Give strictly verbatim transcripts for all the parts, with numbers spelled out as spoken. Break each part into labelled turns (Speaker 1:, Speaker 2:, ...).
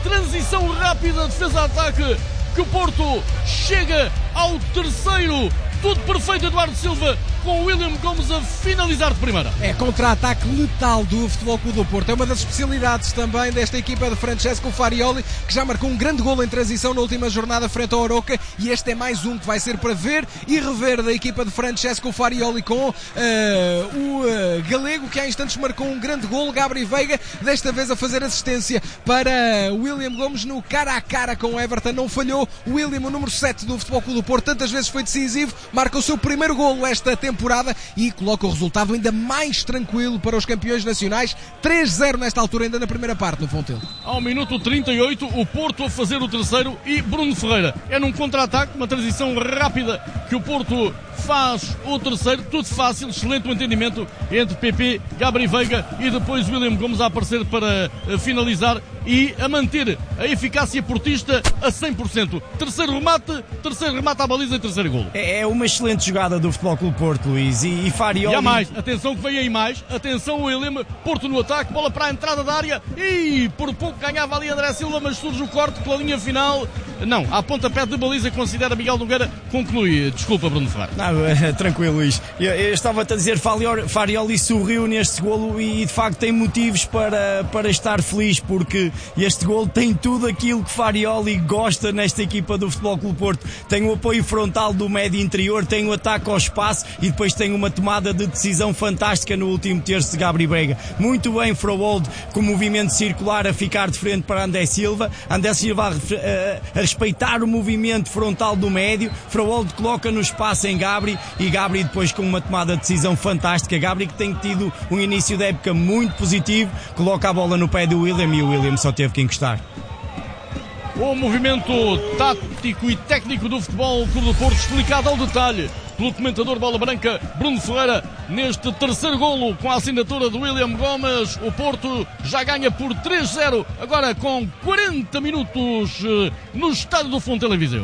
Speaker 1: transição rápida, defesa-ataque, que o Porto chega ao terceiro. Tudo perfeito, Eduardo Silva, com o William Gomes a finalizar de primeira.
Speaker 2: É contra-ataque letal do Futebol Clube do Porto. É uma das especialidades também desta equipa de Francesco Farioli, que já marcou um grande golo em transição na última jornada frente ao Aroca, e este é mais um que vai ser para ver e rever da equipa de Francesco Farioli, com uh, o uh, galego, que há instantes marcou um grande golo, Gabri Veiga, desta vez a fazer assistência para William Gomes no cara a cara com o Everton. Não falhou. O William, o número sete do Futebol Clube do Porto, tantas vezes foi decisivo, marca o seu primeiro golo esta temporada e coloca o resultado ainda mais tranquilo para os campeões nacionais. três zero nesta altura, ainda na primeira parte, no Fontelo.
Speaker 1: Ao minuto trinta e oito, o Porto a fazer o terceiro e Bruno Ferreira. É num contra-ataque, uma transição rápida que o Porto faz o terceiro. Tudo fácil, excelente o entendimento entre P P, Gabri Veiga e depois William Gomes a aparecer para finalizar e a manter a eficácia portista a cem por cento. Terceiro remate, terceiro remate à baliza e terceiro golo.
Speaker 3: É uma excelente jogada do Futebol Clube Porto, Luís, e, e Farioli...
Speaker 1: E há mais, atenção que vem aí mais, atenção William, Porto no ataque, bola para a entrada da área e por pouco ganhava ali André Silva, mas surge o corte pela linha final. Não, à pontapé de baliza, considera Miguel Nogueira, conclui. Desculpa, Bruno Ferreira.
Speaker 3: Não, é, tranquilo, Luís. Eu, eu estava-te a dizer, Farioli, Farioli sorriu neste golo e de facto tem motivos para, para estar feliz, porque este golo tem tudo aquilo que Farioli gosta nesta equipa do Futebol Clube Porto. Tem o apoio frontal do médio interior, tem o ataque ao espaço e depois tem uma tomada de decisão fantástica no último terço de Gabri Veiga. Muito bem Frowold, com o movimento circular a ficar de frente para André Silva. André Silva a, a, a respeitar o movimento frontal do médio. Frowold coloca no espaço em Gabri e Gabri depois com uma tomada de decisão fantástica. Gabri, que tem tido um início da época muito positivo, coloca a bola no pé do William e o William só teve que encostar.
Speaker 1: O movimento tático e técnico do Futebol Clube do Porto, explicado ao detalhe pelo comentador Bola Branca, Bruno Ferreira, neste terceiro golo com a assinatura de William Gomes. O Porto já ganha por três zero, agora com quarenta minutos no estádio do Fontelo em Viseu.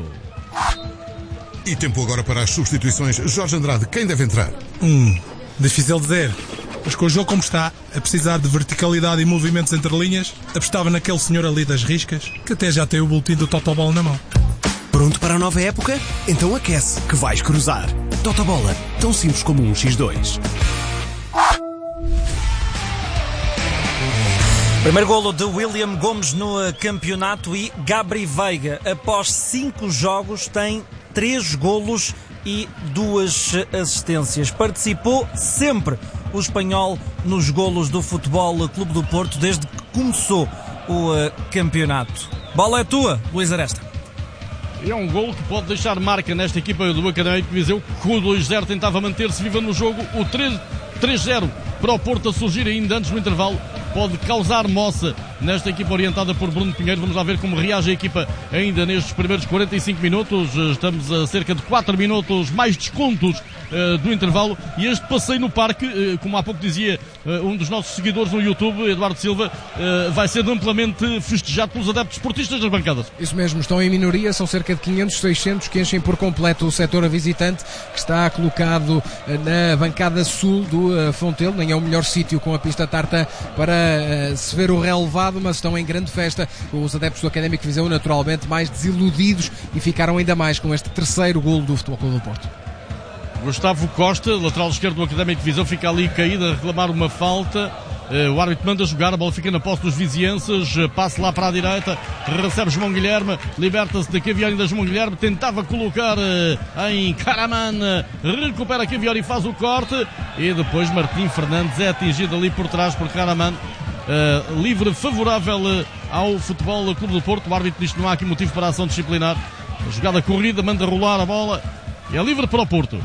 Speaker 4: E tempo agora para as substituições. Jorge Andrade, quem deve entrar?
Speaker 5: Hum, difícil dizer. Mas com o jogo como está, a precisar de verticalidade e movimentos entre linhas, apostava naquele senhor ali das riscas, que até já tem o boletim do Totobola na mão.
Speaker 6: Pronto para a nova época? Então aquece, que vais cruzar. Totobola, tão simples como um xis dois.
Speaker 7: Primeiro golo de William Gomes no campeonato e Gabri Veiga, após cinco jogos, tem três golos e duas assistências. Participou sempre o espanhol nos golos do Futebol Clube do Porto desde que começou o uh, campeonato. Bola é tua, Luís Aresta.
Speaker 1: É um golo que pode deixar marca nesta equipa do Académico de Viseu, que com o dois zero tentava manter-se viva no jogo. O três zero para o Porto a surgir ainda antes do intervalo pode causar moça nesta equipa orientada por Bruno Pinheiro. Vamos lá ver como reage a equipa ainda nestes primeiros quarenta e cinco minutos. Estamos a cerca de quatro minutos mais descontos uh, do intervalo, e este passeio no parque, uh, como há pouco dizia uh, um dos nossos seguidores no YouTube, Eduardo Silva, uh, vai ser amplamente festejado pelos adeptos esportistas das bancadas.
Speaker 2: Isso mesmo, estão em minoria, são cerca de quinhentos, seiscentos que enchem por completo o setor visitante, que está colocado uh, na bancada sul do uh, Fontelo. Nem é o melhor sítio com a pista tartan para uh, se ver o relevado, mas estão em grande festa. Os adeptos do Académico de Viseu naturalmente mais desiludidos, e ficaram ainda mais com este terceiro golo do Futebol Clube do Porto.
Speaker 1: Gustavo Costa, lateral esquerdo do Académico de Viseu, fica ali caído a reclamar uma falta. O árbitro manda jogar, a bola fica na posse dos vizienses, passe lá para a direita, recebe João Guilherme, liberta-se de Caviari da João Guilherme, tentava colocar em Karaman, recupera Caviari e faz o corte, e depois Martim Fernandes é atingido ali por trás por Karaman. Uh, livre favorável uh, ao Futebol Clube do Porto. O árbitro diz que não há aqui motivo para a ação disciplinar. A jogada corrida, manda rolar a bola, é livre para o Porto.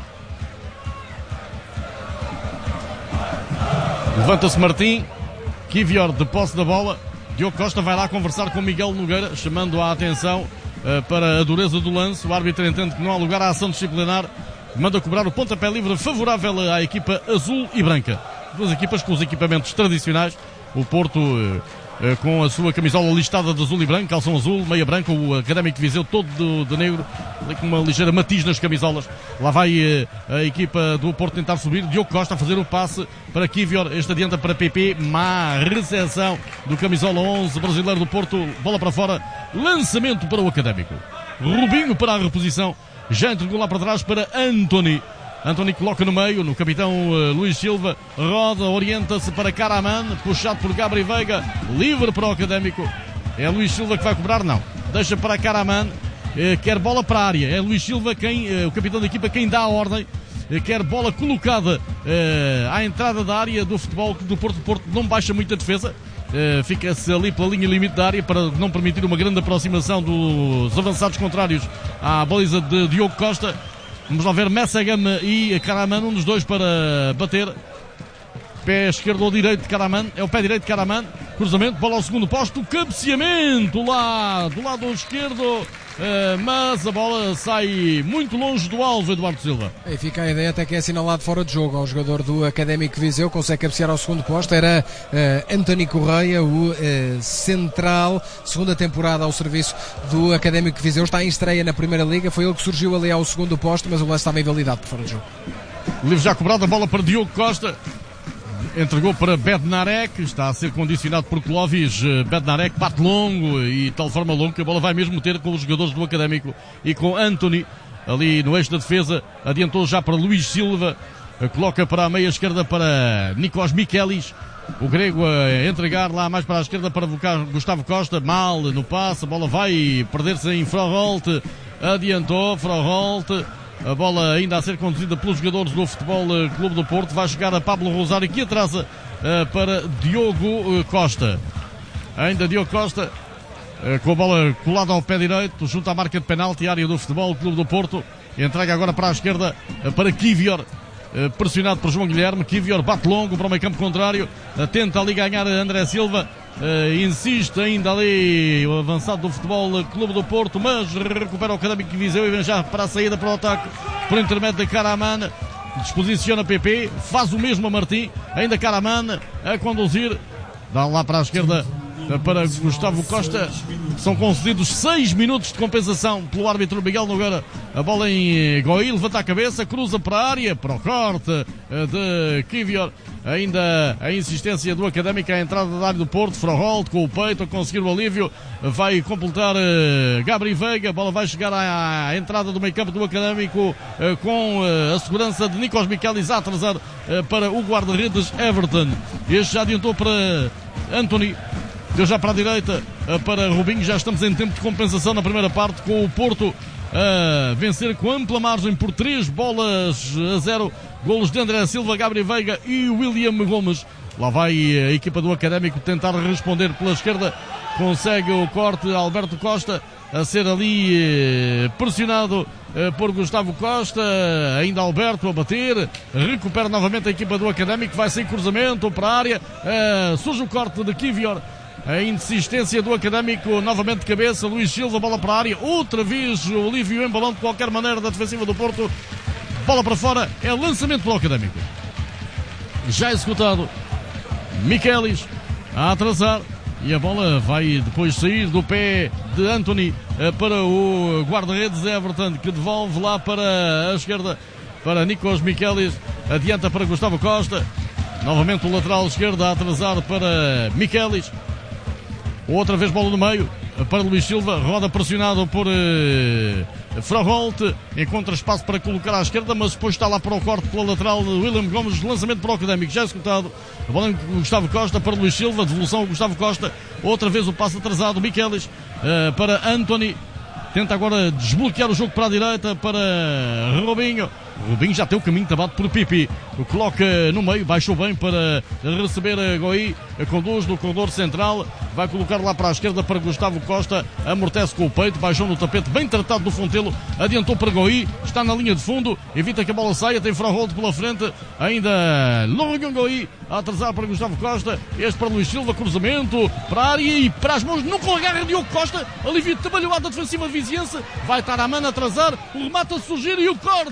Speaker 1: Levanta-se Martim, Kivior de posse da bola. Diogo Costa vai lá conversar com Miguel Nogueira, chamando a atenção uh, para a dureza do lance. O árbitro entende que não há lugar à ação disciplinar, manda cobrar o pontapé livre favorável à equipa azul e branca. Duas equipas com os equipamentos tradicionais. O Porto uh, com a sua camisola listada de azul e branco, calção azul, meia branca, o Académico de Viseu todo de, de negro, com uma ligeira matiz nas camisolas. Lá vai a equipa do Porto tentar subir, Diogo Costa a fazer o passe para Kivior, este adianta para P P, má recepção do camisola onze brasileiro do Porto, bola para fora, lançamento para o Académico. Rubinho para a reposição, já entregou lá para trás para Anthony. Anthony coloca no meio, no capitão uh, Luís Silva, roda, orienta-se para Karaman, puxado por Gabri Veiga, livre para o Académico. É Luís Silva que vai cobrar? Não. Deixa para Karaman, uh, quer bola para a área. É Luís Silva quem, uh, o capitão da equipa, quem dá a ordem. Uh, quer bola colocada uh, à entrada da área do futebol do Porto. Porto não baixa muito a defesa. Uh, fica-se ali pela linha limite da área para não permitir uma grande aproximação dos avançados contrários à baliza de Diogo Costa. Vamos lá ver Messagam e Karaman, um dos dois para bater. Pé esquerdo ou direito de Karaman, é o pé direito de Karaman. Cruzamento, bola ao segundo posto, cabeceamento lá do lado esquerdo. Uh, mas a bola sai muito longe do alvo, Eduardo Silva.
Speaker 2: E fica a ideia até que é assinalado fora de jogo ao jogador do Académico Viseu, consegue cabecear ao segundo posto. Era uh, Anthony Correia, o uh, central, segunda temporada ao serviço do Académico Viseu, está em estreia na Primeira Liga, foi ele que surgiu ali ao segundo posto, mas o lance estava invalidado por fora de jogo.
Speaker 1: Livre já cobrado, a bola para Diogo Costa. Entregou para Bednarek, está a ser condicionado por Clovis. Bednarek bate longo e de tal forma longo que a bola vai mesmo ter com os jogadores do Académico e com Anthony ali no eixo da defesa. Adiantou já para Luís Silva, coloca para a meia esquerda para Nikos Mikelis, o grego a entregar lá mais para a esquerda para Gustavo Costa, mal no passe, a bola vai perder-se em Froholt, adiantou Froholt. A bola ainda a ser conduzida pelos jogadores do Futebol Clube do Porto. Vai chegar a Pablo Rosário, que atrasa uh, para Diogo Costa. Ainda Diogo Costa uh, com a bola colada ao pé direito, junto à marca de penalti, área do Futebol Clube do Porto. Entrega agora para a esquerda uh, para Kivior, uh, pressionado por João Guilherme. Kivior bate longo para o meio campo contrário, uh, tenta ali ganhar André Silva. Uh, insiste ainda ali o avançado do Futebol Clube do Porto, mas recupera o Académico de Viseu e vem já para a saída para o ataque por intermédio de Karaman. Disposiciona P P, faz o mesmo a Martim, ainda Karaman a conduzir, dá lá para a esquerda para Gustavo Costa. São concedidos seis minutos de compensação pelo árbitro Miguel Nogueira. A bola em Goi, levanta a cabeça, cruza para a área, para o corte de Kivior. Ainda a insistência do Académico à entrada da área do Porto. Froholt com o peito a conseguir o alívio, vai completar uh, Gabri Veiga. A bola vai chegar à, à entrada do meio campo do Académico uh, com uh, a segurança de Nikos Mikelis a atrasar uh, para o guarda-redes Everton. Este já adiantou para Anthony, deu já para a direita uh, para Rubinho. Já estamos em tempo de compensação na primeira parte, com o Porto a vencer com ampla margem por três bolas a zero. Golos de André Silva, Gabri Veiga e William Gomes. Lá vai a equipa do Académico tentar responder pela esquerda. Consegue o corte Alberto Costa, a ser ali eh, pressionado eh, por Gustavo Costa. Ainda Alberto a bater. Recupera novamente a equipa do Académico. Vai sem cruzamento para a área. Eh, surge o corte de Kivior. A insistência do Académico, novamente de cabeça, Luís Silva, bola para a área, outra vez o alívio em balão de qualquer maneira da defensiva do Porto. Bola para fora, é lançamento para o Académico. Já executado, Mikelis a atrasar e a bola vai depois sair do pé de Anthony para o guarda-redes Everton, que devolve lá para a esquerda para Nikos Mikelis, adianta para Gustavo Costa, novamente o lateral esquerdo a atrasar para Mikelis. Outra vez bola no meio para Luís Silva, roda pressionado por uh, Froholt, encontra espaço para colocar à esquerda, mas depois está lá para o corte pela lateral de William Gomes, lançamento para o Académico, já executado. A bola em Gustavo Costa para Luís Silva, devolução a Gustavo Costa, outra vez o passo atrasado, Mikelis uh, para Anthony, tenta agora desbloquear o jogo para a direita para Robinho. Rubinho já tem o caminho tabado por Pipi, coloca no meio, baixou bem para receber a Goi, conduz no corredor central, vai colocar lá para a esquerda para Gustavo Costa, amortece com o peito, baixou no tapete, bem tratado do Fontelo, adiantou para Goi, está na linha de fundo, evita que a bola saia, tem Froholt pela frente, ainda longo Goi, a atrasar para Gustavo Costa, este para Luís Silva, cruzamento para a área e para as mãos, nunca agarra Diogo Costa, alívio trabalhada defensiva de Viziense, vai estar a mano a atrasar, o remate a surgir e o corte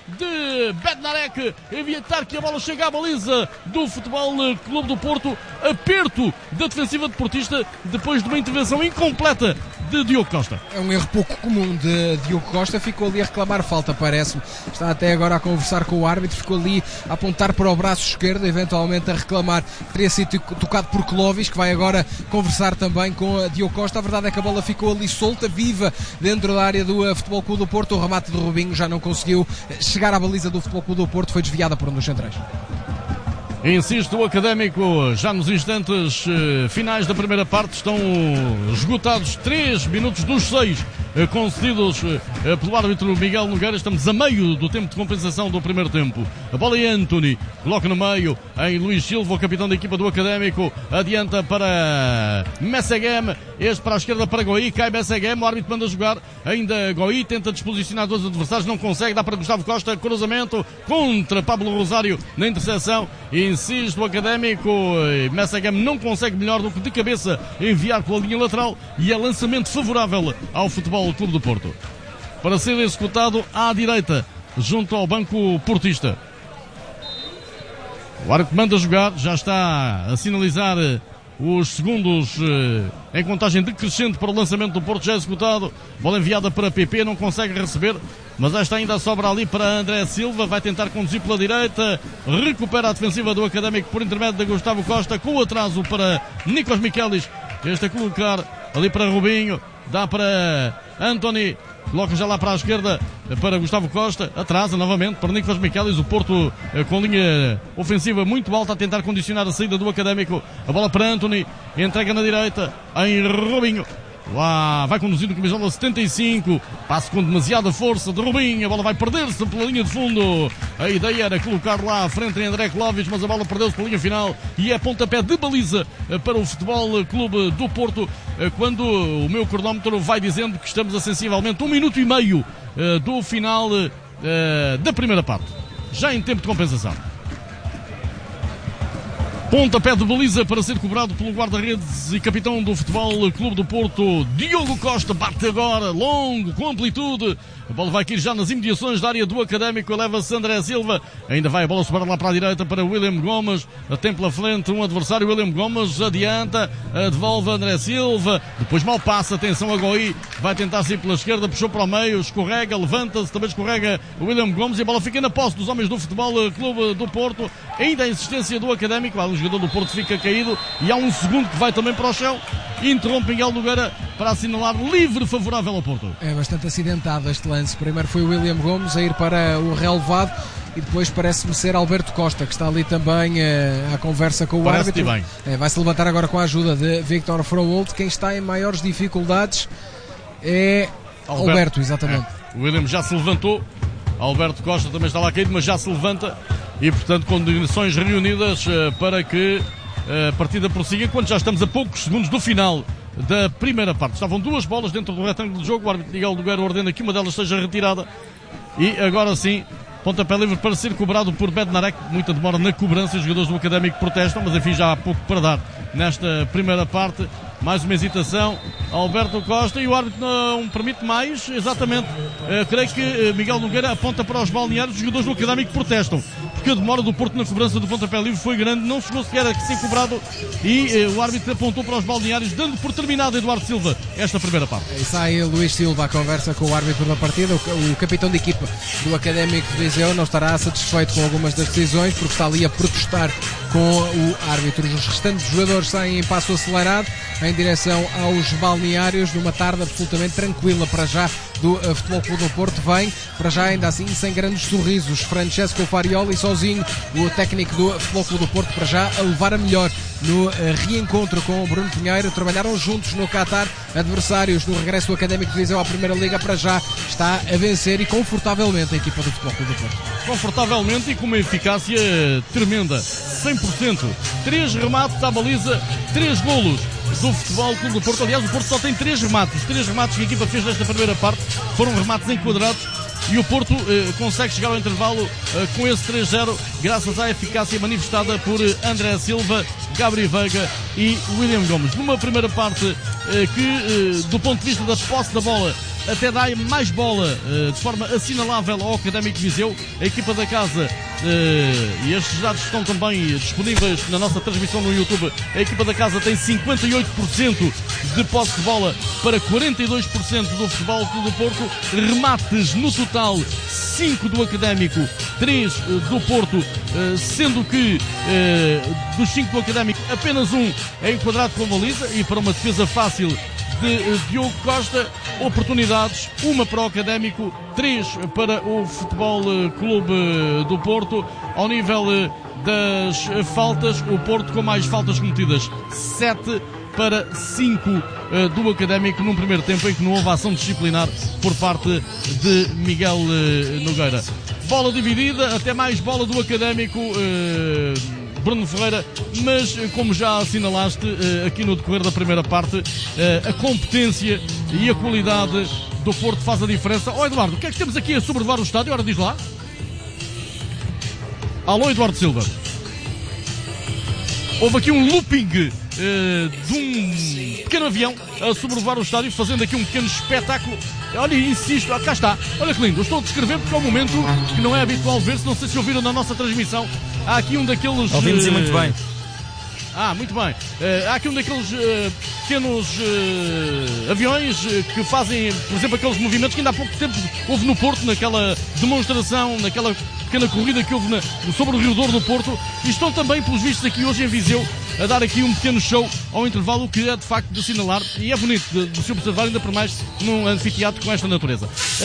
Speaker 1: de Bednarek, evitar que a bola chegue à baliza do Futebol Clube do Porto. Aperto da defensiva deportista depois de uma intervenção incompleta de Diogo Costa.
Speaker 2: É um erro pouco comum de Diogo Costa, ficou ali a reclamar falta, parece-me. Está até agora a conversar com o árbitro, ficou ali a apontar para o braço esquerdo, eventualmente a reclamar que teria sido tocado por Clovis, que vai agora conversar também com a Diogo Costa. A verdade é que a bola ficou ali solta, viva, dentro da área do Futebol Clube do Porto. O remate de Rubinho já não conseguiu chegar à baliza do Futebol Clube do Porto, foi desviada por um dos centrais.
Speaker 1: Insiste o Académico, já nos instantes eh, finais da primeira parte, estão esgotados três minutos dos seis eh, concedidos eh, pelo árbitro Miguel Nogueira. Estamos a meio do tempo de compensação do primeiro tempo. A bola é Anthony, coloca no meio em Luís Silva, o capitão da equipa do Académico, adianta para Messegem, este para a esquerda para Goi, cai Messegem, o árbitro manda jogar, ainda Goi tenta disposicionar dois adversários, não consegue, dá para Gustavo Costa, cruzamento contra Pablo Rosário na interseção. Insiste o Académico, Messegem não consegue melhor do que de cabeça enviar pela linha lateral e é lançamento favorável ao Futebol Clube do Porto. Para ser executado à direita, junto ao banco portista. O árbitro manda jogar, já está a sinalizar os segundos em contagem decrescente para o lançamento do Porto, já executado. Bola enviada para P P, não consegue receber, mas esta ainda sobra ali para André Silva, vai tentar conduzir pela direita, recupera a defensiva do Académico por intermédio de Gustavo Costa, com o atraso para Nikos Mikelis, este a colocar ali para Rubinho, dá para Anthony, coloca já lá para a esquerda para Gustavo Costa, atrasa novamente para Nikos Mikelis, o Porto com linha ofensiva muito alta a tentar condicionar a saída do Académico. A bola para Anthony, entrega na direita em Rubinho, lá vai conduzindo o camisola setenta e cinco, passo com demasiada força de Rubinho, a bola vai perder-se pela linha de fundo. A ideia era colocar lá à frente em André Clovis, mas a bola perdeu-se pela linha final e é pontapé de baliza para o Futebol Clube do Porto, quando o meu cronómetro vai dizendo que estamos a sensivelmente um minuto e meio do final da primeira parte, já em tempo de compensação. Pontapé de baliza para ser cobrado pelo guarda-redes e capitão do Futebol Clube do Porto, Diogo Costa, bate agora, longo, com amplitude. A bola vai cair já nas imediações da área do Académico, eleva-se André Silva, ainda vai a bola sobrar lá para a direita para William Gomes, tem pela frente um adversário, William Gomes adianta, devolve André Silva, depois mal passa, atenção a Goi, vai tentar sair pela esquerda, puxou para o meio, escorrega, levanta-se, também escorrega William Gomes e a bola fica na posse dos homens do Futebol Clube do Porto, ainda a insistência do Académico, o jogador do Porto fica caído e há um segundo que vai também para o chão, interrompe Miguel Nogueira para assinalar livre favorável ao Porto.
Speaker 2: É bastante acidentado este lance, primeiro foi William Gomes a ir para o relevado e depois parece-me ser Alberto Costa, que está ali também uh, à conversa com o
Speaker 1: Parece
Speaker 2: árbitro.
Speaker 1: Bem.
Speaker 2: É, vai-se levantar agora com a ajuda de Victor Froholt. Quem está em maiores dificuldades é Alberto, Alberto exatamente.
Speaker 1: É. O William já se levantou, Alberto Costa também está lá caído, mas já se levanta e, portanto, condições reunidas uh, para que uh, a partida prossiga, enquanto já estamos a poucos segundos do final da primeira parte. Estavam duas bolas dentro do retângulo de jogo, o árbitro Miguel Nogueira ordena que uma delas seja retirada e agora sim, pontapé livre para ser cobrado por Bednarek. Muita demora na cobrança, os jogadores do Académico protestam, mas enfim, já há pouco para dar nesta primeira parte. Mais uma hesitação, Alberto Costa, e o árbitro não permite mais, exatamente. Uh, creio que uh, Miguel Nogueira aponta para os balneários, os jogadores do Académico protestam, porque a demora do Porto na cobrança do pontapé livre foi grande, não chegou sequer a ser cobrado e uh, o árbitro apontou para os balneários, dando por terminado Eduardo Silva esta primeira parte.
Speaker 2: E sai Luís Silva à conversa com o árbitro da partida, o, o capitão de equipa do Académico de Viseu não estará satisfeito com algumas das decisões, porque está ali a protestar com o árbitro. Os restantes jogadores saem em passo acelerado em direção aos balneários, numa tarde absolutamente tranquila para já do uh, Futebol Clube do Porto. Vem para já ainda assim sem grandes sorrisos Francesco Farioli, sozinho o técnico do Futebol Clube do Porto, para já a levar a melhor no uh, reencontro com o Bruno Pinheiro. Trabalharam juntos no Qatar, adversários no regresso do Académico de Viseu à Primeira Liga. Para já está a vencer e confortavelmente a equipa do Futebol Clube do Porto.
Speaker 1: Confortavelmente e com uma eficácia tremenda, cem por cento. Três remates à baliza, três golos do Futebol Clube do Porto. Aliás, o Porto só tem três remates. Os três remates que a equipa fez nesta primeira parte foram remates enquadrados e o Porto eh, consegue chegar ao intervalo eh, com esse três zero graças à eficácia manifestada por André Silva, Gabriel Veiga e William Gomes. Numa primeira parte eh, que, eh, do ponto de vista da posse da bola, até dá mais bola de forma assinalável ao Académico de Viseu. A equipa da casa, e estes dados estão também disponíveis na nossa transmissão no YouTube, a equipa da casa tem cinquenta e oito por cento de posse de bola para quarenta e dois por cento do Futebol Clube do Porto. Remates no total, cinco do Académico, três do Porto, sendo que dos cinco do Académico apenas um é enquadrado com a baliza, e para uma defesa fácil de Diogo Costa. Oportunidades, uma para o Académico, três para o Futebol Clube do Porto. Ao nível das faltas, o Porto com mais faltas cometidas, sete para cinco do Académico, num primeiro tempo em que não houve ação disciplinar por parte de Miguel Nogueira. Bola dividida, até mais bola do Académico, Bruno Ferreira, mas como já assinalaste aqui no decorrer da primeira parte, a competência e a qualidade do Porto faz a diferença. Ó Eduardo, o que é que temos aqui a sobrevoar o estádio? Ora, diz lá. Alô, Eduardo Silva. Houve aqui um looping uh, de um pequeno avião a sobrevoar o estádio, fazendo aqui um pequeno espetáculo. Olha, insisto, cá está. Olha que lindo. Eu estou a descrever porque é um momento que não é habitual ver-se. Não sei se ouviram na nossa transmissão. Há aqui um daqueles...
Speaker 7: Ouvimos uh, muito bem.
Speaker 1: Ah, muito bem. Uh, há aqui um daqueles uh, pequenos uh, aviões uh, que fazem, por exemplo, aqueles movimentos que ainda há pouco tempo houve no Porto, naquela demonstração, naquela pequena corrida que houve na, sobre o Rio Douro do Porto, e estão também, pelos vistos, aqui hoje em Viseu, a dar aqui um pequeno show ao intervalo, o que é de facto de assinalar, e é bonito de, de se observar, ainda por mais num anfiteatro com esta natureza.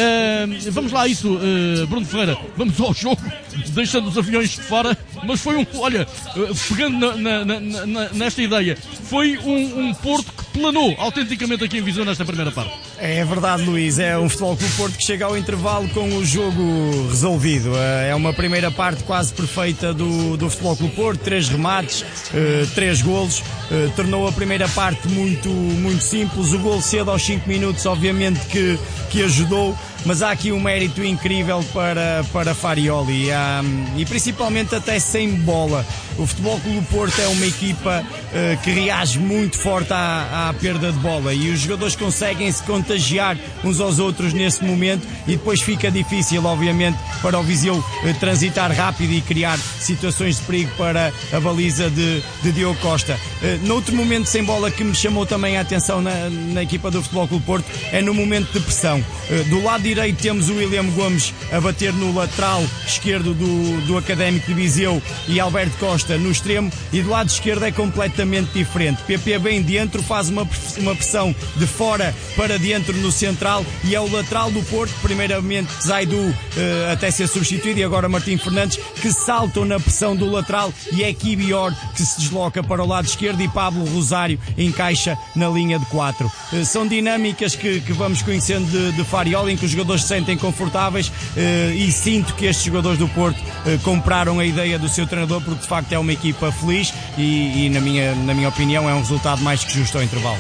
Speaker 1: Uh, vamos lá a isso, uh, Bruno Ferreira, vamos ao jogo, deixando os aviões de fora, mas foi um, olha, uh, pegando na, na, na, na, nesta ideia, foi um, um Porto que planou autenticamente aqui em Viseu nesta primeira parte.
Speaker 3: É verdade, Luís, é um Futebol Clube Porto que chega ao intervalo com o jogo resolvido. É uma primeira parte quase perfeita do, do Futebol Clube Porto, três remates, três golos, tornou a primeira parte muito, muito simples. O golo cedo aos cinco minutos obviamente que, que ajudou, mas há aqui um mérito incrível para, para Farioli, um, e principalmente até sem bola. O Futebol Clube Porto é uma equipa uh, que reage muito forte à, à perda de bola, e os jogadores conseguem se contagiar uns aos outros nesse momento, e depois fica difícil obviamente para o Viseu uh, transitar rápido e criar situações de perigo para a baliza de, de Diogo Costa. Uh, noutro momento sem bola que me chamou também a atenção na, na equipa do Futebol Clube Porto é no momento de pressão. Uh, do lado direito temos o William Gomes a bater no lateral esquerdo do, do Académico de Viseu e Alberto Costa no extremo, e do lado esquerdo é completamente diferente. P P bem dentro, faz uma, uma pressão de fora para dentro no central, e é o lateral do Porto, primeiramente Zaidu uh, até ser substituído, e agora Martim Fernandes, que saltam na pressão do lateral, e é Kibior que se desloca para o lado esquerdo, e Pablo Rosário encaixa na linha de quatro. Uh, são dinâmicas que, que vamos conhecendo de, de Farioli, em que os jogadores se sentem confortáveis, uh, e sinto que estes jogadores do Porto uh, compraram a ideia do seu treinador, porque de facto é uma equipa feliz, e, e na, minha, na minha opinião é um resultado mais que justo ao intervalo.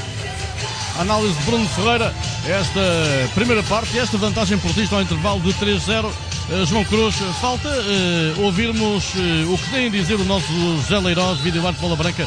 Speaker 1: Análise de Bruno Ferreira, esta primeira parte, esta vantagem portista ao intervalo de três zero. Uh, João Cruz, falta uh, ouvirmos uh, o que tem a dizer o nosso José Leiroz, vídeo arte bola branca,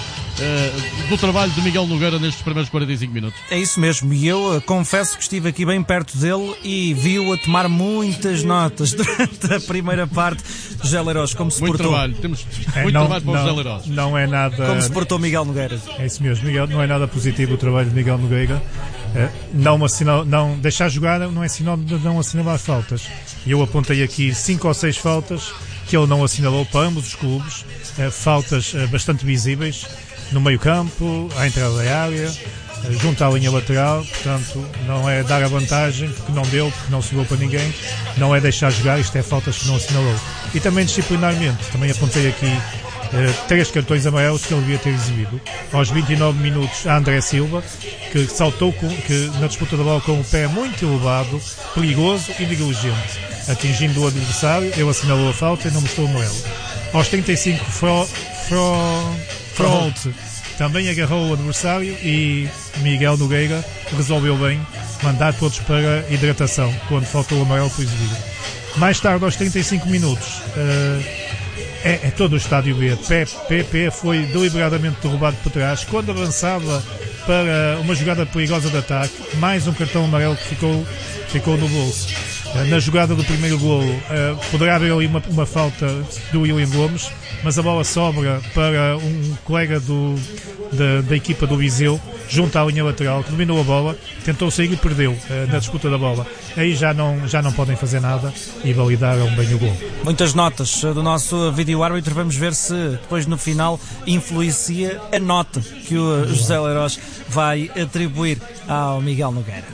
Speaker 1: uh, do trabalho de Miguel Nogueira nestes primeiros quarenta e cinco minutos.
Speaker 7: É isso mesmo, e eu uh, confesso que estive aqui bem perto dele e vi-o a tomar muitas notas durante a primeira parte. José Leiroz, como se
Speaker 1: muito
Speaker 7: portou?
Speaker 1: Trabalho, temos
Speaker 8: é,
Speaker 1: muito
Speaker 8: não,
Speaker 1: trabalho para
Speaker 8: não,
Speaker 1: o José Leiroz.
Speaker 8: Não é nada...
Speaker 7: Como se portou Miguel Nogueira?
Speaker 8: É isso mesmo, Miguel, não é nada positivo o trabalho de Miguel Nogueira. Uh, não, assinal, não deixar jogar não é sinal de não assinalar faltas. Eu apontei aqui cinco ou seis faltas que ele não assinalou para ambos os clubes, uh, faltas uh, bastante visíveis no meio campo, à entrada da área, uh, junto à linha lateral. Portanto, não é dar a vantagem porque não deu, porque não segurou para ninguém, não é deixar jogar, isto é faltas que não assinalou. E também disciplinarmente, também apontei aqui Uh, três cartões amarelos que ele devia ter exibido. Aos vinte e nove minutos, a André Silva, que saltou com, que, na disputa da bola com o pé muito elevado, perigoso e negligente, atingindo o adversário. Ele assinalou a falta e não mostrou o amarelo. Aos trinta e cinco, Fro, Fro, Froholt também agarrou o adversário, e Miguel Nogueira resolveu bem mandar todos para hidratação quando faltou o amarelo por exibido. Mais tarde, aos trinta e cinco minutos, uh, É, é todo o estádio B. P P foi deliberadamente derrubado por trás. Quando avançava para uma jogada perigosa de ataque, mais um cartão amarelo que ficou, ficou no bolso. Na jogada do primeiro golo, uh, poderá haver ali uma, uma falta do William Gomes, mas a bola sobra para um colega do, da, da equipa do Viseu, junto à linha lateral, que dominou a bola, tentou sair e perdeu uh, na disputa da bola. Aí já não, já não podem fazer nada e validaram bem o golo.
Speaker 7: Muitas notas do nosso vídeo-árbitro, vamos ver se depois no final influencia a nota que o José Leiroz vai atribuir ao Miguel Nogueira.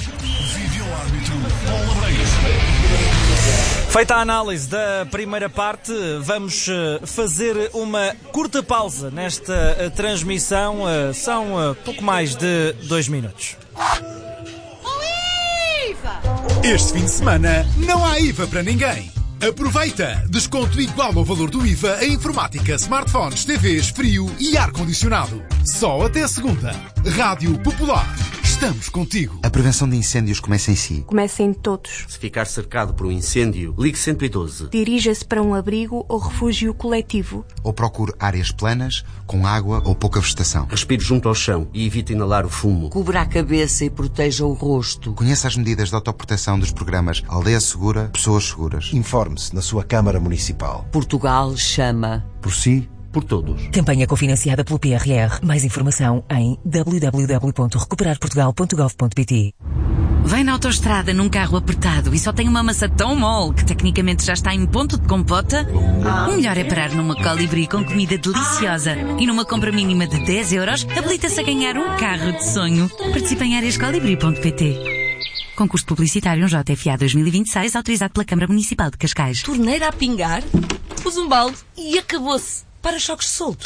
Speaker 7: Feita a análise da primeira parte, vamos fazer uma curta pausa nesta transmissão. São pouco mais de dois minutos.
Speaker 9: Este fim de semana não há I V A para ninguém. Aproveita! Desconto igual ao valor do I V A em informática, smartphones, T Vs, frio e ar-condicionado. Só até segunda. Rádio Popular. Estamos contigo.
Speaker 10: A prevenção de incêndios começa em si.
Speaker 11: Começa em todos.
Speaker 12: Se ficar cercado por um incêndio, ligue cento e doze.
Speaker 11: Dirija-se para um abrigo ou refúgio coletivo.
Speaker 10: Ou procure áreas planas, com água ou pouca vegetação.
Speaker 12: Respire junto ao chão e evite inalar o fumo.
Speaker 13: Cubra a cabeça e proteja o rosto.
Speaker 10: Conheça as medidas de autoproteção dos programas Aldeia Segura, Pessoas Seguras.
Speaker 14: Informe-se na sua Câmara Municipal.
Speaker 13: Portugal chama.
Speaker 14: Por si,
Speaker 12: por todos.
Speaker 15: Campanha cofinanciada pelo P R R. Mais informação em w w w ponto recuperar portugal ponto gov ponto p t.
Speaker 16: Vem na autoestrada num carro apertado e só tem uma maçã tão mole que tecnicamente já está em ponto de compota? O melhor é parar numa Colibri com comida deliciosa e numa compra mínima de dez euros habilita-se a ganhar um carro de sonho. Participe em áreas colibri ponto p t. Concurso publicitário J F A dois mil e vinte e seis autorizado pela Câmara Municipal de Cascais.
Speaker 17: Torneira a pingar, pus um balde e acabou-se. Para-choques solto.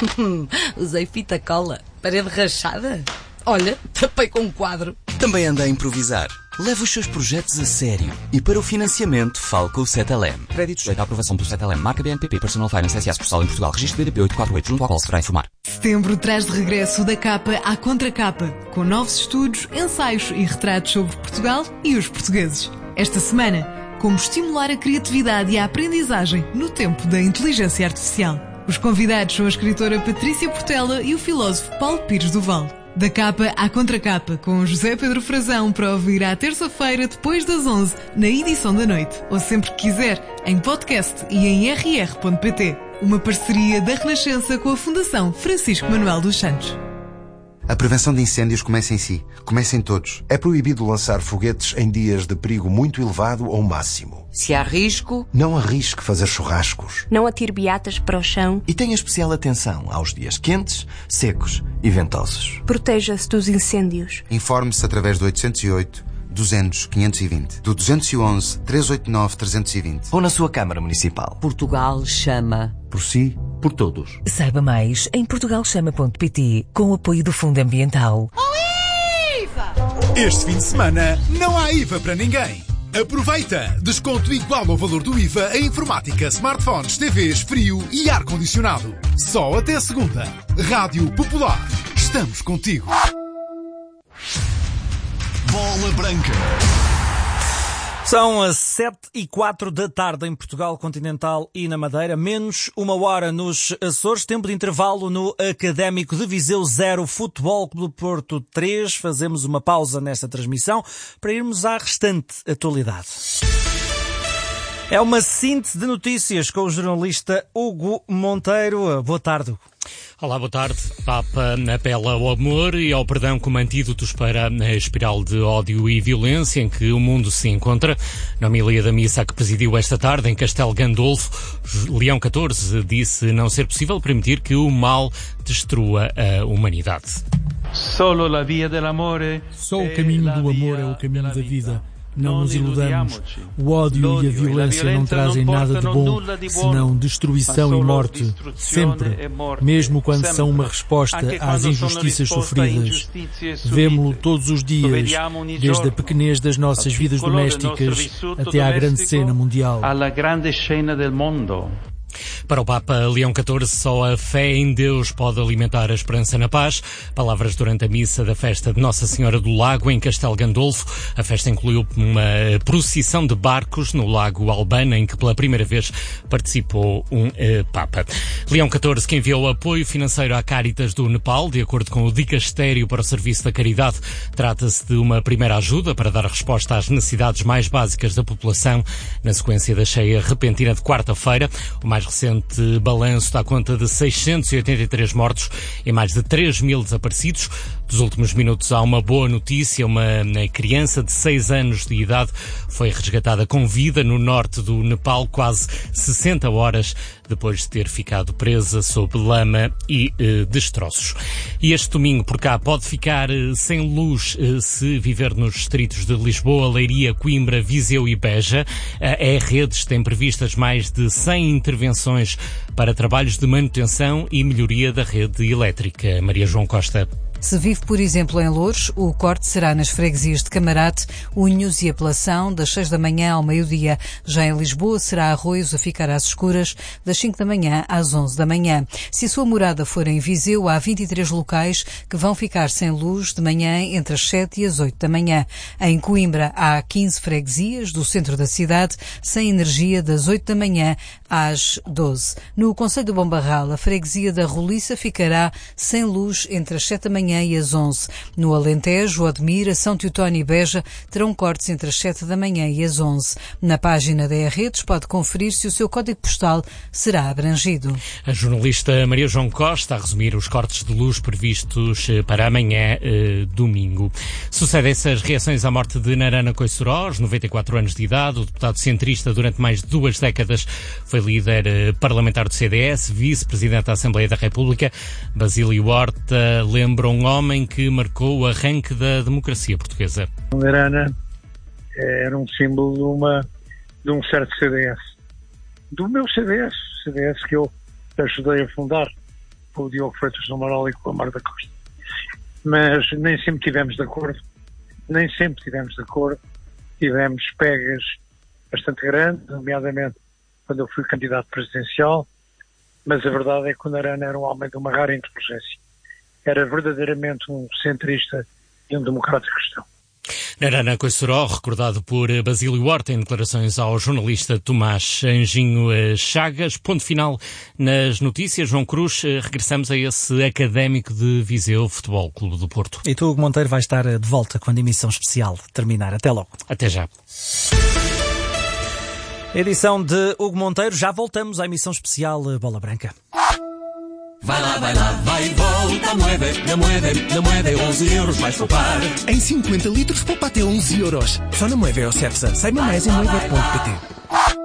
Speaker 17: Usei fita cola. Parede rachada. Olha, tapei com um quadro.
Speaker 18: Também anda a improvisar. Leve os seus projetos a sério. E para o financiamento, fale com o Cetelem. Crédito sujeito à aprovação do Cetelem. Marca B N P P Personal Finance S A Sucursal em Portugal. Registro B D P oito quatro oito, junto ao qual se deverá informar.
Speaker 19: Setembro traz de regresso da capa à contracapa, com novos estudos, ensaios e retratos sobre Portugal e os portugueses. Esta semana, como estimular a criatividade e a aprendizagem no tempo da inteligência artificial. Os convidados são a escritora Patrícia Portela e o filósofo Paulo Pires do Val. Da capa à contracapa, com José Pedro Frazão, para ouvir à terça-feira, depois das onze, na edição da noite. Ou sempre que quiser, em podcast e em r r ponto p t. Uma parceria da Renascença com a Fundação Francisco Manuel dos Santos.
Speaker 10: A prevenção de incêndios começa em si. Começa em todos.
Speaker 14: É proibido lançar foguetes em dias de perigo muito elevado ou máximo.
Speaker 13: Se há risco,
Speaker 14: não arrisque fazer churrascos.
Speaker 11: Não atire beatas para o chão.
Speaker 18: E tenha especial atenção aos dias quentes, secos e ventosos.
Speaker 11: Proteja-se dos incêndios.
Speaker 10: Informe-se através do oitocentos e oito, duzentos, quinhentos e vinte, do duzentos e onze, trezentos e oitenta e nove, trezentos e vinte.
Speaker 18: Ou na sua Câmara Municipal.
Speaker 13: Portugal chama.
Speaker 14: Por si,
Speaker 12: por todos.
Speaker 15: Saiba mais em portugal chama ponto p t, com o apoio do Fundo Ambiental.
Speaker 9: Oh, I V A! Este fim de semana não há I V A para ninguém. Aproveita! Desconto igual ao valor do I V A em informática, smartphones, T Vs, frio e ar-condicionado. Só até segunda. Rádio Popular. Estamos contigo. Bola Branca.
Speaker 7: São as sete e quatro da tarde em Portugal Continental e na Madeira, menos uma hora nos Açores, tempo de intervalo no Académico de Viseu zero, Futebol Clube do Porto três. Fazemos uma pausa nesta transmissão para irmos à restante atualidade. É uma síntese de notícias com o jornalista Hugo Monteiro. Boa tarde, Hugo.
Speaker 20: Olá, boa tarde. Papa apela ao amor e ao perdão como antídotos para a espiral de ódio e violência em que o mundo se encontra. Na homilia da missa que presidiu esta tarde em Castelo Gandolfo, Leão catorze disse não ser possível permitir que o mal destrua a humanidade.
Speaker 21: Só o caminho do amor é o caminho da vida. Não nos iludamos. O ódio e a violência não trazem nada de bom, senão destruição e morte. Sempre. Mesmo quando são uma resposta às injustiças sofridas. Vemo-lo todos os dias, desde a pequenez das nossas vidas domésticas até à grande cena mundial.
Speaker 20: Para o Papa Leão catorze, só a fé em Deus pode alimentar a esperança na paz. Palavras durante a missa da festa de Nossa Senhora do Lago, em Castelo Gandolfo. A festa incluiu uma procissão de barcos no Lago Albana, em que pela primeira vez participou um eh, Papa. Leão catorze, que enviou apoio financeiro à Caritas do Nepal, de acordo com o Dicastério para o Serviço da Caridade. Trata-se de uma primeira ajuda para dar resposta às necessidades mais básicas da população, na sequência da cheia repentina de quarta-feira. O mais recente balanço dá conta de seiscentos e oitenta e três mortos e mais de três mil desaparecidos. Dos últimos minutos há uma boa notícia. Uma criança de seis anos de idade foi resgatada com vida no norte do Nepal, quase sessenta horas depois de ter ficado presa sob lama e eh, destroços. E este domingo por cá pode ficar eh, sem luz eh, se viver nos distritos de Lisboa, Leiria, Coimbra, Viseu e Beja. A E-Redes tem previstas mais de cem intervenções para trabalhos de manutenção e melhoria da rede elétrica. Maria João Costa.
Speaker 4: Se vive, por exemplo, em Louros, o corte será nas freguesias de Camarate, Unhos e Apelação, das seis da manhã ao meio-dia. Já em Lisboa, será Arroios a ficar às escuras, das cinco da manhã às onze da manhã. Se a sua morada for em Viseu, há vinte e três locais que vão ficar sem luz de manhã entre as sete e as oito da manhã. Em Coimbra, há quinze freguesias do centro da cidade sem energia das oito da manhã às doze. No concelho do Bombarral, a freguesia da Roliça ficará sem luz entre as sete da manhã e às onze. No Alentejo, Odmira, São Teotónio e Beja terão cortes entre as sete da manhã e as onze. Na página da E-Redes pode conferir se o seu código postal será abrangido.
Speaker 20: A jornalista Maria João Costa a resumir os cortes de luz previstos para amanhã, eh, domingo. Sucedem-se as reações à morte de Narana Coissoró, aos noventa e quatro anos de idade. O deputado centrista durante mais de duas décadas foi líder eh, parlamentar do C D S, vice-presidente da Assembleia da República. Basílio Horta lembra um homem que marcou o arranque da democracia portuguesa.
Speaker 22: Narana era um símbolo de, uma, de um certo C D S. Do meu C D S, C D S que eu ajudei a fundar com o Diogo Freitas do Amaral e com a Marta Costa. Mas nem sempre tivemos de acordo, nem sempre tivemos de acordo. Tivemos pegas bastante grandes, nomeadamente quando eu fui candidato presidencial, mas a verdade é que o Narana era um homem de uma rara inteligência. Era verdadeiramente um centrista e um democrata cristão.
Speaker 20: Narana Coissoró, recordado por Basílio Horta em declarações ao jornalista Tomás Anjinho Chagas. Ponto final nas notícias. João Cruz, regressamos a esse académico de Viseu, Futebol Clube do Porto.
Speaker 23: E tu, Hugo Monteiro, vai estar de volta quando a emissão especial terminar. Até logo.
Speaker 20: Até já.
Speaker 7: Edição de Hugo Monteiro. Já voltamos à emissão especial Bola Branca.
Speaker 24: Vai lá, vai lá, vai e volta, mueve, na mueve, na mueve, onze euros vais poupar.
Speaker 6: Em cinquenta litros poupa até onze euros. Só na Moeve ou Cepsa. Saiba mais em moeve ponto pt.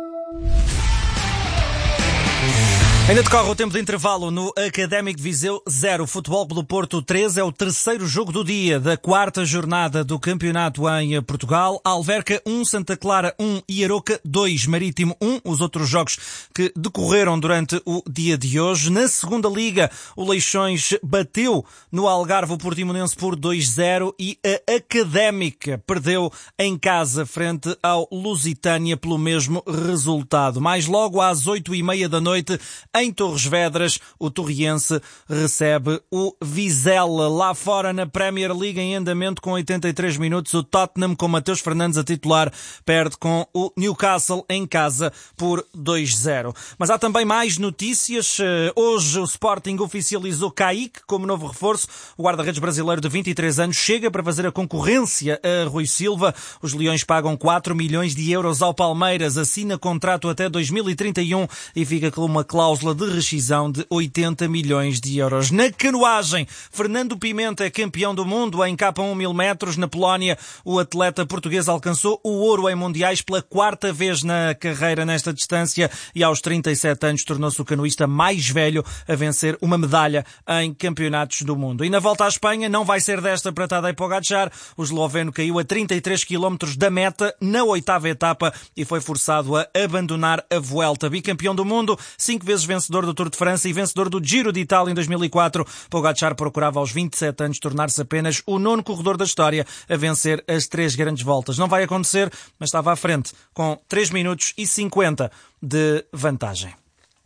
Speaker 7: Ainda decorre o tempo de intervalo no Académico Viseu zero, Futebol do Porto três. É o terceiro jogo do dia da quarta jornada do campeonato em Portugal. Alverca um, Santa Clara um e Aroca dois, Marítimo um. Os outros jogos que decorreram durante o dia de hoje. Na segunda liga, o Leixões bateu no Algarve o Portimonense por dois zero e a Académica perdeu em casa frente ao Lusitânia pelo mesmo resultado. Mais logo às oito e meia da noite, em Torres Vedras, o Torriense recebe o Vizela. Lá fora, na Premier League, em andamento com oitenta e três minutos, o Tottenham, com Mateus Fernandes a titular, perde com o Newcastle em casa por dois zero. Mas há também mais notícias. Hoje o Sporting oficializou Kaique como novo reforço. O guarda-redes brasileiro de vinte e três anos chega para fazer a concorrência a Rui Silva. Os Leões pagam quatro milhões de euros ao Palmeiras, assina contrato até dois mil e trinta e um e fica com uma cláusula de rescisão de oitenta milhões de euros. Na canoagem, Fernando Pimenta é campeão do mundo em K um mil metros. Na Polónia, o atleta português alcançou o ouro em mundiais pela quarta vez na carreira nesta distância e aos trinta e sete anos tornou-se o canoísta mais velho a vencer uma medalha em campeonatos do mundo. E na volta à Espanha, não vai ser desta para Tadej Pogačar. O esloveno caiu a trinta e três quilómetros da meta na oitava etapa e foi forçado a abandonar a Vuelta. Bicampeão do mundo, cinco vezes vencedor do Tour de França e vencedor do Giro de Itália em dois mil e quatro, Pogačar procurava aos vinte e sete anos tornar-se apenas o nono corredor da história a vencer as três grandes voltas. Não vai acontecer, mas estava à frente com três minutos e cinquenta de vantagem.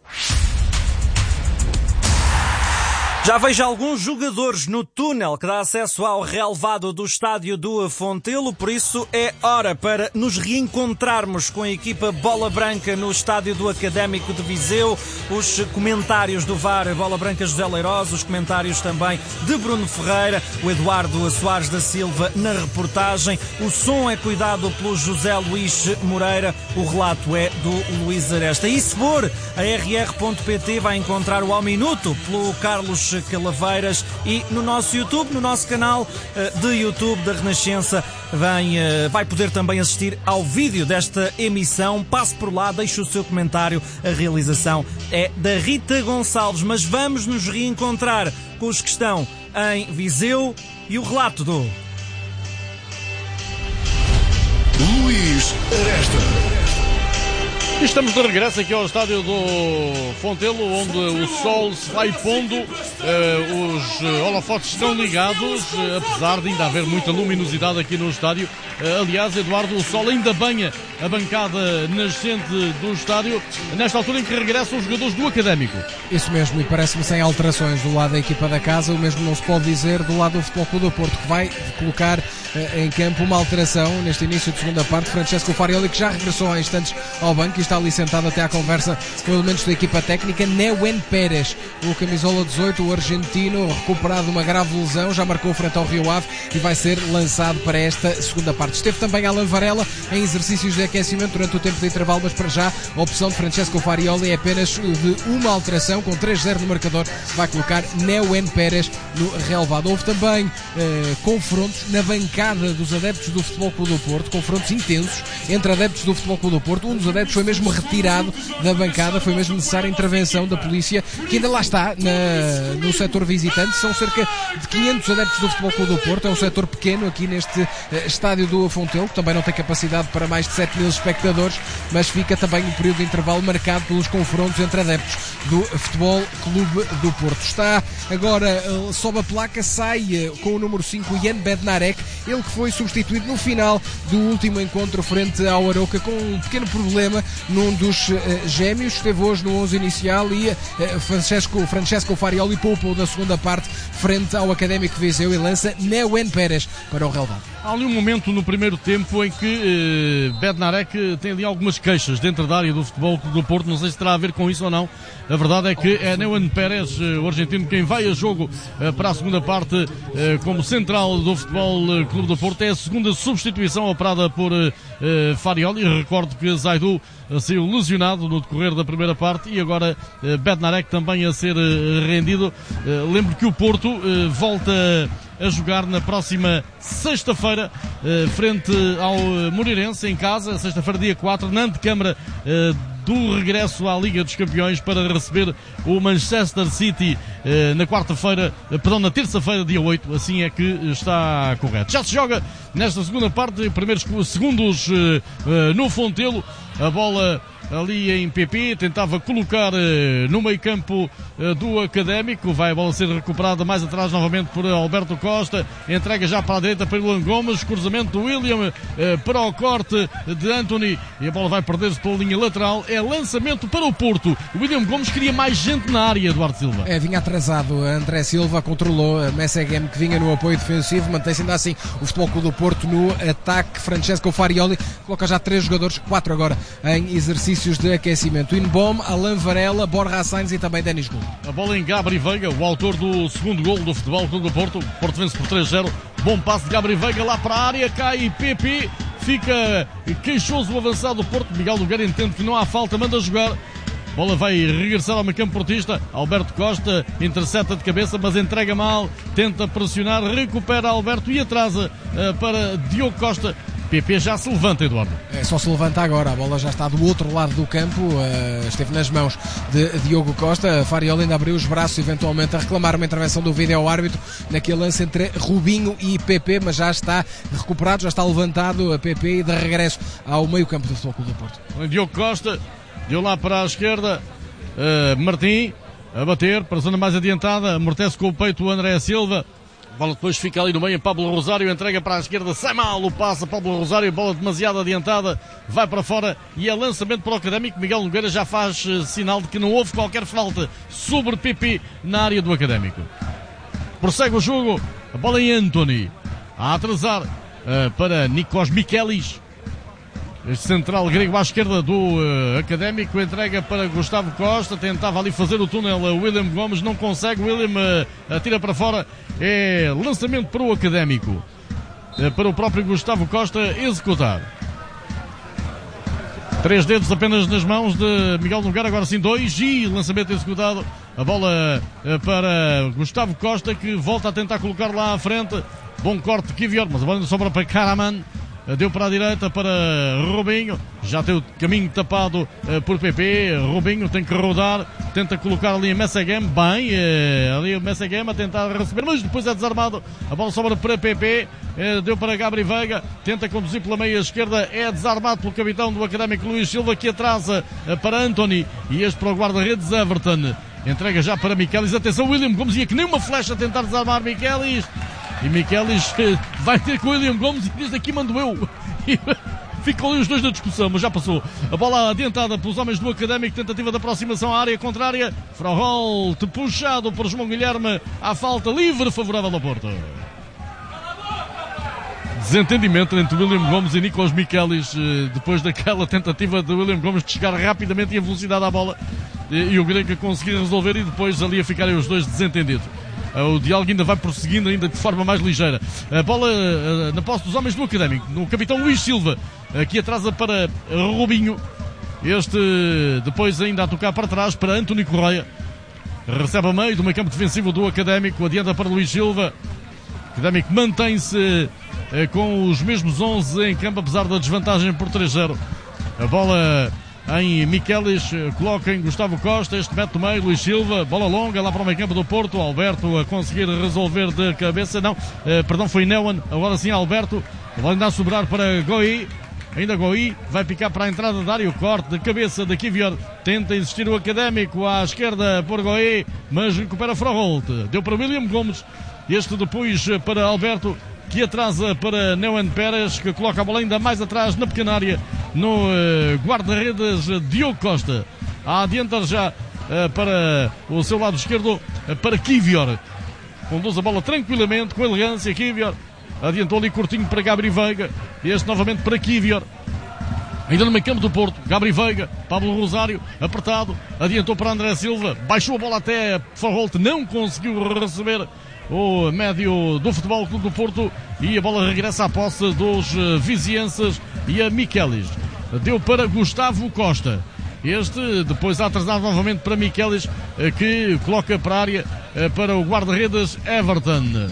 Speaker 7: Já vejo alguns jogadores no túnel que dá acesso ao relvado do estádio do Fontelo, por isso é hora para nos reencontrarmos com a equipa Bola Branca no estádio do Académico de Viseu. Os comentários do V A R Bola Branca José Leiroz, os comentários também de Bruno Ferreira, o Eduardo Soares da Silva na reportagem. O som é cuidado pelo José Luís Moreira, o relato é do Luís Aresta. E se for a R R ponto P T vai encontrar o Ao Minuto pelo Carlos Calaveiras e no nosso YouTube, no nosso canal de YouTube da Renascença, vem, vai poder também assistir ao vídeo desta emissão. Passe por lá, deixe o seu comentário. A realização é da Rita Gonçalves, mas vamos nos reencontrar com os que estão em Viseu e o relato do
Speaker 9: Luís Aresta.
Speaker 1: E estamos de regresso aqui ao estádio do Fontelo, onde o sol se vai pondo, uh, os uh, holofotes estão ligados, uh, apesar de ainda haver muita luminosidade aqui no estádio. Uh, aliás, Eduardo, o sol ainda banha a bancada nascente do estádio, nesta altura em que regressam os jogadores do Académico.
Speaker 2: Isso mesmo, e parece-me sem alterações do lado da equipa da casa, o mesmo não se pode dizer do lado do Futebol Clube do Porto, que vai colocar uh, em campo uma alteração neste início de segunda parte. Francesco Farioli, que já regressou há instantes ao banco e está ali sentado até à conversa com elementos da equipa técnica. Neuen Pérez, o camisola dezoito, o argentino, recuperado de uma grave lesão, já marcou frente ao Rio Ave e vai ser lançado para esta segunda parte. Esteve também Alan Varela em exercícios de aquecimento durante o tempo de intervalo, mas para já a opção de Francesco Farioli é apenas de uma alteração, com três zero no marcador, vai colocar Neuen Pérez no relvado. Houve também eh, confrontos na bancada dos adeptos do Futebol Clube do Porto, confrontos intensos entre adeptos do Futebol Clube do Porto. Um dos adeptos foi mesmo retirado da bancada, foi mesmo necessária a intervenção da polícia, que ainda lá está na, no setor visitante. São cerca de quinhentos adeptos do Futebol Clube do Porto, é um setor pequeno aqui neste uh, estádio do Fontelo, que também não tem capacidade para mais de sete mil espectadores, mas fica também um período de intervalo marcado pelos confrontos entre adeptos do Futebol Clube do Porto. Está agora, uh, sobe a placa, sai uh, com o número cinco, Jan Bednarek, ele que foi substituído no final do último encontro frente ao Arouca com um pequeno problema num dos uh, gêmeos. Esteve hoje no onze inicial e uh, Francesco, Francesco Farioli poupou da segunda parte frente ao Académico de Viseu e lança Neuen Pérez para o relvado.
Speaker 1: Há ali um momento no primeiro tempo em que uh, Bednarek tem ali algumas queixas dentro da área do Futebol do Porto, não sei se terá a ver com isso ou não. A verdade é que é Neuen Pérez, uh, o argentino, quem vai a jogo uh, para a segunda parte uh, como central do Futebol uh, Clube do Porto. É a segunda substituição operada por uh, uh, Farioli. Recordo que Zaidu uh, saiu lesionado no decorrer da primeira parte e agora uh, Bednarek também a ser uh, rendido. Uh, lembro que o Porto uh, volta a jogar na próxima sexta-feira eh, frente ao Moreirense em casa, sexta-feira dia quatro, na antecâmara eh, do regresso à Liga dos Campeões, para receber o Manchester City eh, na quarta-feira, eh, perdão, na terça-feira dia oito, assim é que está correto. Já se joga nesta segunda parte, primeiros segundos eh, eh, no Fontelo, a bola ali em P P, tentava colocar eh, no meio campo eh, do Académico, vai a bola ser recuperada mais atrás novamente por Alberto Costa, entrega já para a direita para Ilan Gomes, cruzamento do William eh, para o corte de Anthony e a bola vai perder-se pela linha lateral, é lançamento para o Porto. O William Gomes queria mais gente na área, Eduardo Silva.
Speaker 2: É, vinha atrasado, André Silva controlou a Messegem, que vinha no apoio defensivo, mantém-se ainda assim o Futebol Clube do Porto no ataque. Francesco Farioli coloca já três jogadores, quatro agora em exercícios de aquecimento: Inbom, Alan Varela, Borja Sainz e também Denis Gould.
Speaker 1: A bola em Gabri Veiga, o autor do segundo gol do Futebol Clube do Porto. O Porto vence por três zero. Bom passe de Gabri Veiga lá para a área, cai P P, fica queixoso o avançado do Porto. Miguel Nogueira entende que não há falta, manda jogar. Bola vai regressar ao meio campo portista. Alberto Costa intercepta de cabeça, mas entrega mal, tenta pressionar, recupera Alberto e atrasa uh, para Diogo Costa. P P já se levanta, Eduardo.
Speaker 2: É, só se levanta agora, a bola já está do outro lado do campo, uh, esteve nas mãos de Diogo Costa. Farioli ainda abriu os braços eventualmente a reclamar uma intervenção do vídeo-árbitro naquele lance entre Rubinho e P P, mas já está recuperado, já está levantado a P P e de regresso ao meio campo do Futebol Clube do Porto.
Speaker 1: Diogo Costa deu lá para a esquerda, uh, Martim a bater para a zona mais adiantada, amortece com o peito o André Silva. A bola depois fica ali no meio, Pablo Rosário entrega para a esquerda, sai mal o passe, Pablo Rosário, bola demasiado adiantada, vai para fora e é lançamento para o Académico. Miguel Nogueira já faz uh, sinal de que não houve qualquer falta sobre P P na área do Académico. Prossegue o jogo, a bola em Anthony, a atrasar uh, para Nikos Mikelis. Este central grego à esquerda do uh, Académico, entrega para Gustavo Costa, tentava ali fazer o túnel uh, William Gomes, não consegue, William uh, atira para fora, é lançamento para o Académico, uh, para o próprio Gustavo Costa executar. Três dedos apenas nas mãos de Miguel Nogueira, agora sim dois, e lançamento executado, a bola uh, para Gustavo Costa, que volta a tentar colocar lá à frente, bom corte de Kivior, mas a bola sobra para Karaman. Deu para a direita para Robinho, já tem o caminho tapado uh, por P P. Robinho tem que rodar, tenta colocar ali a Messegem, bem, uh, ali o Messegem a tentar receber, mas depois é desarmado, a bola sobra para P P, uh, deu para Gabri Veiga, tenta conduzir pela meia esquerda, é desarmado pelo capitão do Académico Luís Silva, que atrasa uh, para Anthony, e este para o guarda-redes Everton, entrega já para Mikelis, atenção, William Gomes ia que nem uma flecha a tentar desarmar Mikelis. E Mikelis vai ter com o William Gomes e diz: aqui mando eu. E ficam ali os dois na discussão, mas já passou. A bola adiantada pelos homens do Académico, tentativa de aproximação à área contrária. Froholt puxado por João Guilherme, à falta livre favorável ao Porto. Desentendimento entre William Gomes e Nikos Mikelis depois daquela tentativa de William Gomes de chegar rapidamente e a velocidade à bola, e o grego conseguir resolver, e depois ali a ficarem os dois desentendidos. O diálogo ainda vai prosseguindo, ainda de forma mais ligeira. A bola na posse dos homens do Académico, no capitão Luís Silva, que atrasa para Robinho. Este depois ainda a tocar para trás para António Correia. Recebe a meio do meio campo defensivo do Académico, adianta para Luís Silva. O Académico mantém-se com os mesmos onze em campo, apesar da desvantagem por três zero. A bola em Mikelis, coloca em Gustavo Costa, este mete no meio, Luís Silva, bola longa lá para o meio campo do Porto, Alberto a conseguir resolver de cabeça, não, eh, perdão, foi Neumann, agora sim Alberto, a bola ainda a sobrar para Goi, ainda Goi, vai picar para a entrada da área, o corte de cabeça de Kivior, tenta insistir o Académico à esquerda por Goi, mas recupera Froholt, deu para William Gomes, este depois para Alberto, que atrasa para Neumann Pérez, que coloca a bola ainda mais atrás na pequena área, no uh, guarda-redes Diogo Costa. A adiantar já uh, para o seu lado esquerdo, uh, para Kivior. Conduz a bola tranquilamente, com elegância, Kivior. Adiantou ali curtinho para Gabri Veiga. Este novamente para Kivior. Ainda no meio campo do Porto, Gabri Veiga, Pablo Rosário, apertado, adiantou para André Silva, baixou a bola até Froholt, não conseguiu receber o médio do Futebol Clube do Porto, e a bola regressa à posse dos uh, vizienses e a Mikelis. Deu para Gustavo Costa. Este depois a atrasar novamente para Mikelis, uh, que coloca para a área uh, para o guarda-redes Everton.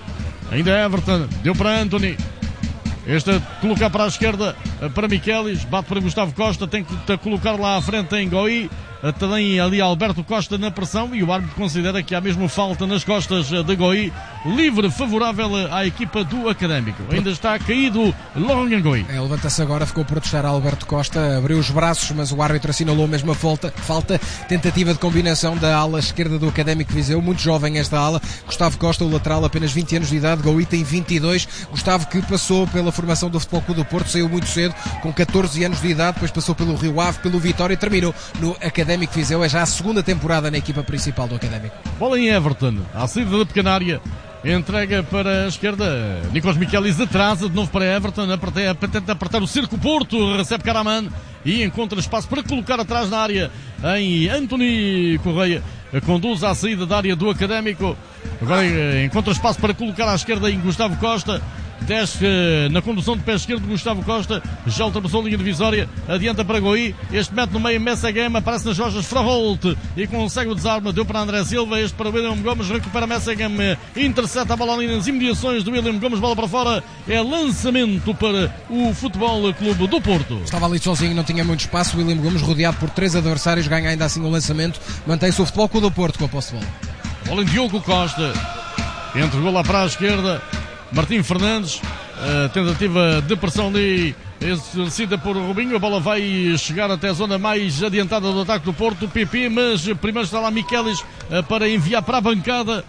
Speaker 1: Ainda Everton, deu para Anthony. Este a colocar para a esquerda uh, para Mikelis, bate para Gustavo Costa, tem que colocar lá à frente em Goi. Tem ali Alberto Costa na pressão, e o árbitro considera que há mesmo falta nas costas de Goi, livre favorável à equipa do Académico. Ainda está caído Laurent Goi.
Speaker 2: É, levanta-se agora, ficou a protestar Alberto Costa, abriu os braços, mas o árbitro assinalou mesmo a falta, falta, tentativa de combinação da ala esquerda do Académico Viseu, muito jovem esta ala, Gustavo Costa, o lateral, apenas vinte anos de idade, Goi tem vinte e dois, Gustavo que passou pela formação do Futebol Clube do Porto, saiu muito cedo, com catorze anos de idade, depois passou pelo Rio Ave, pelo Vitória e terminou no Académico Viseu, é já a segunda temporada na equipa principal do Académico.
Speaker 1: Bola em Everton, à saída da pequena área, entrega para a esquerda, Nikos Mikelis atrasa de novo para Everton, tenta apertar o cerco, Porto recebe Karaman e encontra espaço para colocar atrás na área em Anthony Correia, conduz à saída da área do Académico, agora encontra espaço para colocar à esquerda em Gustavo Costa, desce na condução de pé esquerdo de Gustavo Costa, já ultrapassou a linha divisória, adianta para Goi, este mete no meio Messegem, aparece nas costas Froholt e consegue o desarme, deu para André Silva, este para William Gomes, recupera Messegem, intercepta a bola ali nas imediações do William Gomes, bola para fora, é lançamento para o Futebol Clube do Porto.
Speaker 2: Estava ali sozinho, não tinha muito espaço, William Gomes rodeado por três adversários, ganha ainda assim o lançamento, mantém-se o Futebol Clube do Porto com a posse de bola.
Speaker 1: Bola em Diogo Costa, entregou lá para a esquerda, Martim Fernandes, a tentativa de pressão ali exercida por Robinho, a bola vai chegar até a zona mais adiantada do ataque do Porto, P P, mas primeiro está lá Mikelis para enviar para a bancada,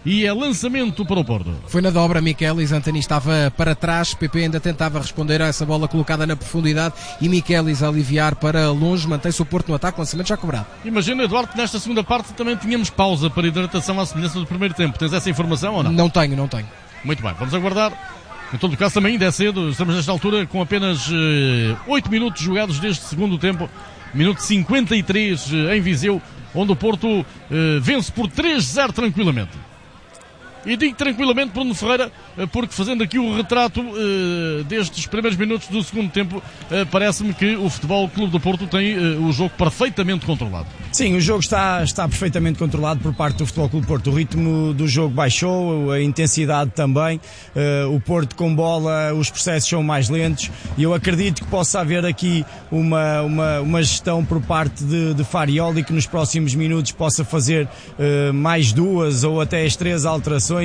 Speaker 1: e é lançamento para o Porto.
Speaker 2: Foi na dobra, Miquelis, Antony estava para trás, P P ainda tentava responder a essa bola colocada na profundidade e Miquelis a aliviar para longe, mantém-se o Porto no ataque, lançamento já cobrado.
Speaker 1: Imagina, Eduardo, que nesta segunda parte também tínhamos pausa para hidratação à semelhança do primeiro tempo. Tens essa informação ou não?
Speaker 2: Não tenho, não tenho.
Speaker 1: Muito bem, vamos aguardar. Em todo caso também ainda é cedo, estamos nesta altura com apenas uh, oito minutos jogados deste segundo tempo, minuto cinquenta e três uh, em Viseu, onde o Porto uh, vence por três a zero tranquilamente. E digo tranquilamente, Bruno Ferreira, porque fazendo aqui o retrato uh, destes primeiros minutos do segundo tempo, uh, parece-me que o Futebol Clube do Porto tem uh, o jogo perfeitamente controlado.
Speaker 3: Sim, o jogo está, está perfeitamente controlado por parte do Futebol Clube do Porto. O ritmo do jogo baixou, a intensidade também. Uh, o Porto com bola, os processos são mais lentos e eu acredito que possa haver aqui uma, uma, uma gestão por parte de, de Farioli que nos próximos minutos possa fazer uh, mais duas ou até as três alterações